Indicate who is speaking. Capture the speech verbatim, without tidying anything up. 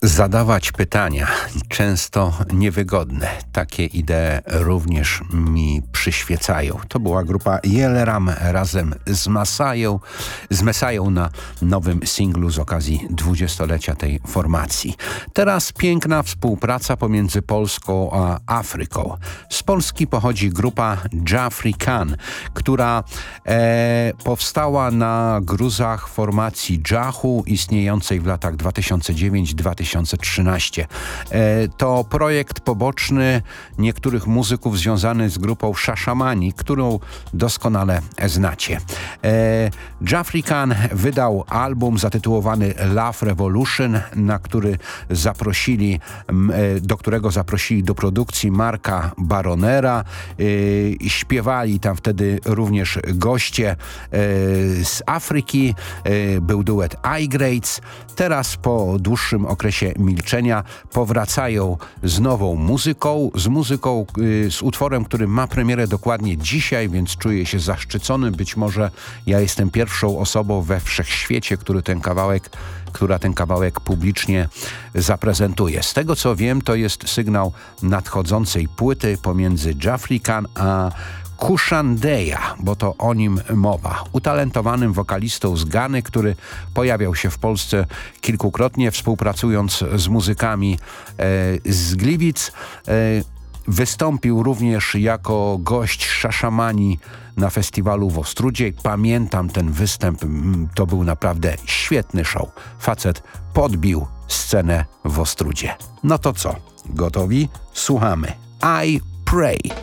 Speaker 1: Zadawać pytania, często niewygodne. Takie idee również mi przyświecają. To była grupa Yeleram razem z Masają, z Mesają na nowym singlu z okazji dwudziestolecia tej formacji. Teraz piękna współpraca pomiędzy Polską a Afryką. Z Polski pochodzi grupa Jafrican, która e, powstała na gruzach formacji Jahu istniejącej w latach dwa tysiące dziewiąty do dwa tysiące trzynastego. E, to projekt poboczny niektórych muzyków związany z grupą Shashamane, którą doskonale znacie. E, Jafrican wydał album zatytułowany Love Revolution, na który zaprosili, e, do którego zaprosili do produkcji Marka Baronera. E, śpiewali tam wtedy również goście e, z Afryki. E, był duet I-Grades. Teraz po dłuższym okresie milczenia powracają z nową muzyką, z muzyką, y, z utworem, który ma premierę dokładnie dzisiaj, więc czuję się zaszczycony. Być może ja jestem pierwszą osobą we wszechświecie, który ten kawałek, która ten kawałek publicznie zaprezentuje. Z tego co wiem, to jest sygnał nadchodzącej płyty pomiędzy Jafrican a Kushandeya, bo to o nim mowa. Utalentowanym wokalistą z Gany, który pojawiał się w Polsce kilkukrotnie, współpracując z muzykami e, z Gliwic. E, wystąpił również jako gość Shashamane na festiwalu w Ostródzie. Pamiętam ten występ, to był naprawdę świetny show. Facet podbił scenę w Ostródzie. No to co? Gotowi? Słuchamy. I Pray.